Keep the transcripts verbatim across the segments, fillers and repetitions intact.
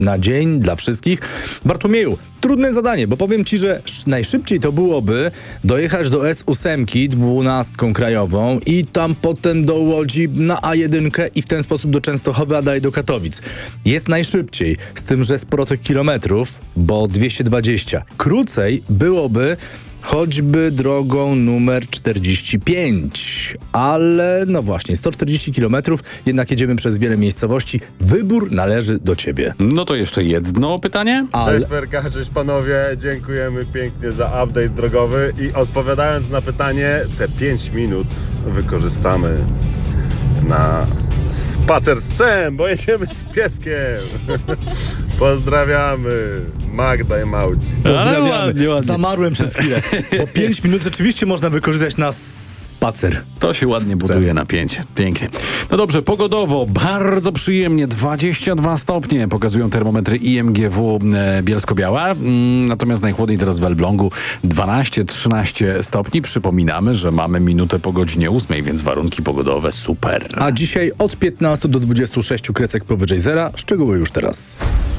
na dzień dla wszystkich. Bartłomieju, trudne zadanie, bo powiem ci, że najszybciej to byłoby dojechać do S osiem dwunastką krajową i tam potem do Łodzi na A jeden i w ten sposób do Częstochowy, a dalej do Katowic. Jest najszybciej, z tym, że sporo tych kilometrów, bo dwieście dwadzieścia. Krócej byłoby choćby drogą numer czterdzieści pięć, ale no właśnie, sto czterdzieści kilometrów, jednak jedziemy przez wiele miejscowości. Wybór należy do ciebie. No to jeszcze jedno pytanie. Ale... Cześć Perka, cześć panowie, dziękujemy pięknie za update drogowy i odpowiadając na pytanie, te pięć minut wykorzystamy na spacer z psem, bo jedziemy z pieskiem. Pozdrawiamy, Magda i Małci. Pozdrawiamy. ładnie, ładnie. Zamarłem przez chwilę, bo pięć minut rzeczywiście można wykorzystać na spacer. To się ładnie buduje napięcie. Pięknie. No dobrze, pogodowo bardzo przyjemnie. dwadzieścia dwa stopnie pokazują termometry I M G W e, Bielsko-Biała. Mm, natomiast najchłodniej teraz w Elblągu dwanaście trzynaście stopni. Przypominamy, że mamy minutę po godzinie ósmej, więc warunki pogodowe super. A dzisiaj od piętnastu do dwudziestu sześciu kresek powyżej zera. Szczegóły już teraz.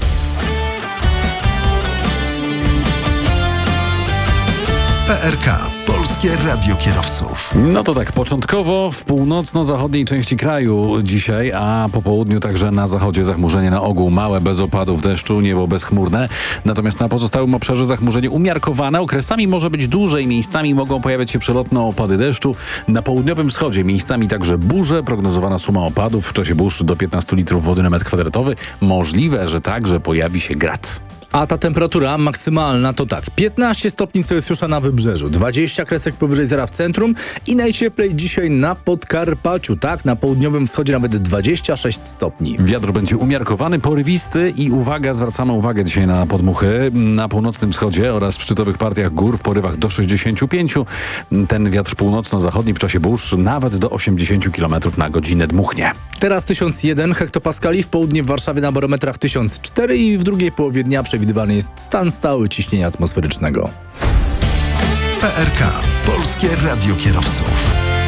P R K. Polskie Radio Kierowców. No to tak, początkowo w północno-zachodniej części kraju dzisiaj, a po południu także na zachodzie zachmurzenie na ogół małe, bez opadów deszczu, niebo bezchmurne. Natomiast na pozostałym obszarze zachmurzenie umiarkowane. Okresami może być dłużej, miejscami mogą pojawiać się przelotne opady deszczu. Na południowym wschodzie miejscami także burze. Prognozowana suma opadów w czasie burz do piętnastu litrów wody na metr kwadratowy. Możliwe, że także pojawi się grad. A ta temperatura maksymalna to tak, piętnaście stopni Celsjusza na wybrzeżu, dwadzieścia kresek powyżej zera w centrum i najcieplej dzisiaj na Podkarpaciu, tak, na południowym wschodzie nawet dwadzieścia sześć stopni. Wiatr będzie umiarkowany, porywisty i uwaga, zwracamy uwagę dzisiaj na podmuchy. Na północnym wschodzie oraz w szczytowych partiach gór w porywach do sześćdziesięciu pięciu. Ten wiatr północno-zachodni w czasie burz nawet do osiemdziesięciu kilometrów na godzinę dmuchnie. Teraz tysiąc jeden hektopaskali, w południe w Warszawie na barometrach tysiąc cztery i w drugiej połowie dnia przewidywany jest stan stały ciśnienia atmosferycznego. P R K. Polskie Radio Kierowców.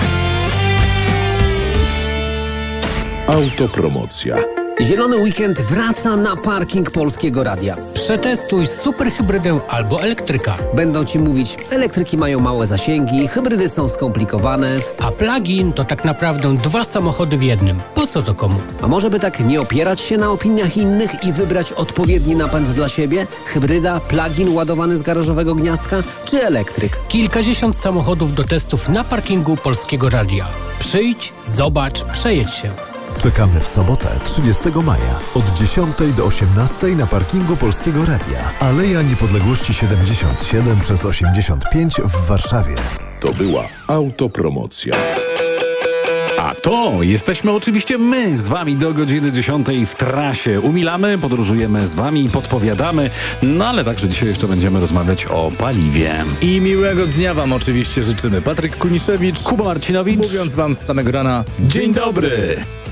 Autopromocja. Zielony weekend wraca na parking Polskiego Radia. Przetestuj superhybrydę albo elektryka. Będą ci mówić, elektryki mają małe zasięgi, hybrydy są skomplikowane. A plug-in to tak naprawdę dwa samochody w jednym. Po co to komu? A może by tak nie opierać się na opiniach innych i wybrać odpowiedni napęd dla siebie? Hybryda, plug-in ładowany z garażowego gniazdka czy elektryk? Kilkadziesiąt samochodów do testów na parkingu Polskiego Radia. Przyjdź, zobacz, przejedź się. Czekamy w sobotę, trzydziestego maja od dziesiątej do osiemnastej na parkingu Polskiego Radia. Aleja Niepodległości siedemdziesiąt siedem przez osiemdziesiąt pięć w Warszawie. To była autopromocja. A to jesteśmy oczywiście my z wami do godziny dziesiątej w trasie. Umilamy, podróżujemy z wami, podpowiadamy, no ale także dzisiaj jeszcze będziemy rozmawiać o paliwie. I miłego dnia wam oczywiście życzymy. Patryk Kuniszewicz, Kuba Marcinowicz. mówiąc wam z samego rana Dzień dobry!